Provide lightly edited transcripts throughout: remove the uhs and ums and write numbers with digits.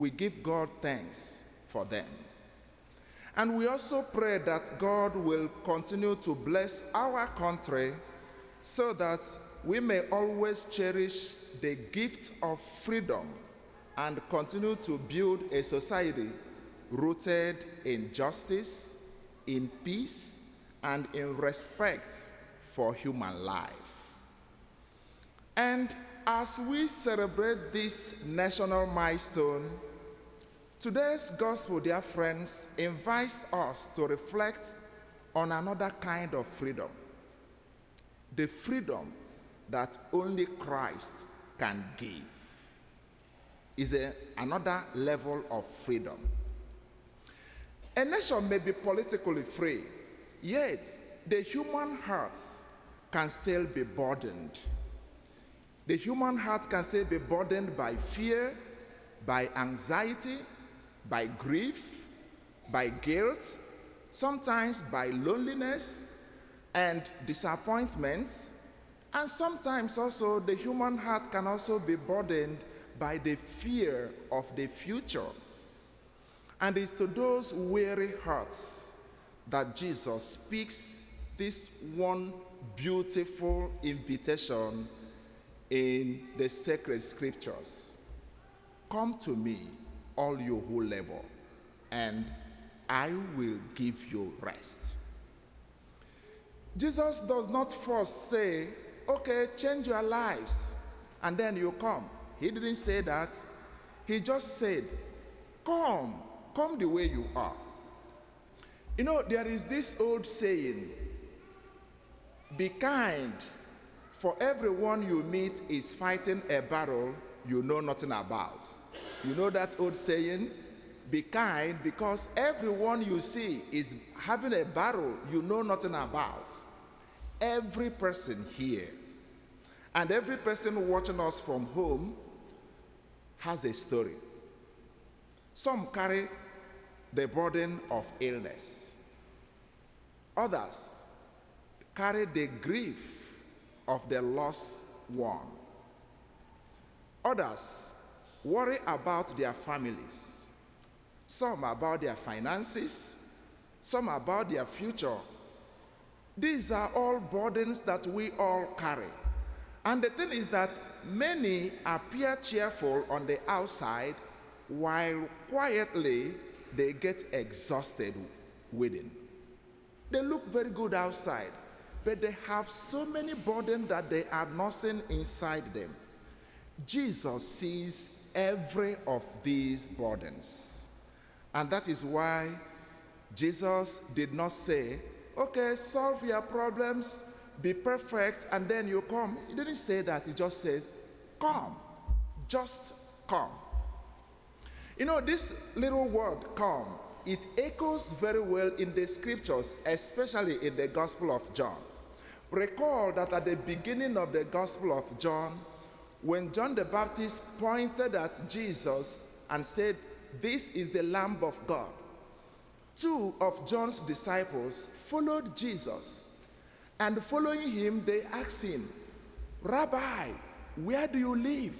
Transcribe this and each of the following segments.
We give God thanks for them. And we also pray that God will continue to bless our country so that we may always cherish the gift of freedom and continue to build a society rooted in justice, in peace, and in respect for human life. And as we celebrate this national milestone, today's gospel, dear friends, invites us to reflect on another kind of freedom. The freedom that only Christ can give is another level of freedom. A nation may be politically free, yet the human heart can still be burdened. The human heart can still be burdened by fear, by anxiety, by grief, by guilt, sometimes by loneliness and disappointments, and sometimes also the human heart can also be burdened by the fear of the future. And it's to those weary hearts that Jesus speaks this one beautiful invitation in the sacred scriptures. Come to me, all you who labor, and I will give you rest. Jesus does not first say, okay, change your lives, and then you come. He didn't say that. He just said, come the way you are. You know, there is this old saying, be kind, for everyone you meet is fighting a battle you know nothing about. You know that old saying? Be kind, because everyone you see is having a battle you know nothing about. Every person here and every person watching us from home has a story. Some carry the burden of illness. Others carry the grief of the lost one. Others worry about their families. Some about their finances. Some about their future. These are all burdens that we all carry. And the thing is that many appear cheerful on the outside, while quietly they get exhausted within. They look very good outside, but they have so many burdens that they are nursing inside them. Jesus sees every of these burdens. And that is why Jesus did not say, okay, solve your problems, be perfect, and then you come. He didn't say that. He just says, come, just come. You know, this little word, come, it echoes very well in the scriptures, especially in the Gospel of John. Recall that at the beginning of the Gospel of John, when John the Baptist pointed at Jesus and said, this is the Lamb of God, two of John's disciples followed Jesus. And following him, they asked him, Rabbi, where do you live?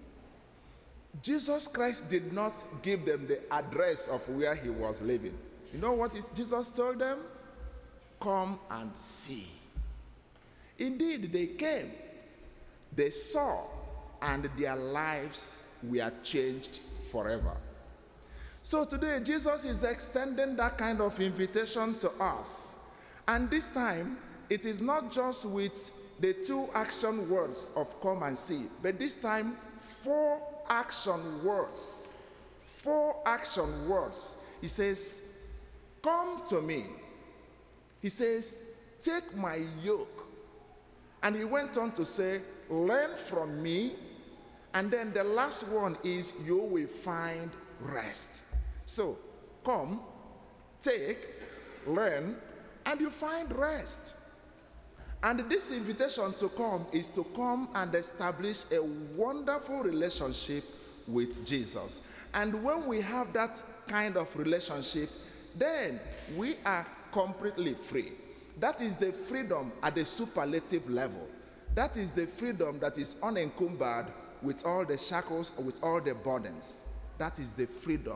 Jesus Christ did not give them the address of where he was living. You know what Jesus told them? Come and see. Indeed, they came, they saw, and their lives were changed forever. So today, Jesus is extending that kind of invitation to us. And this time, it is not just with the two action words of come and see, but this time, 4 action words. 4 action words. He says, come to me. He says, take my yoke. And he went on to say, learn from me. And then the last one is, you will find rest. So, come, take, learn, and you find rest. And this invitation to come is to come and establish a wonderful relationship with Jesus. And when we have that kind of relationship, then we are completely free. That is the freedom at the superlative level. That is the freedom that is unencumbered with all the shackles, with all the burdens. That is the freedom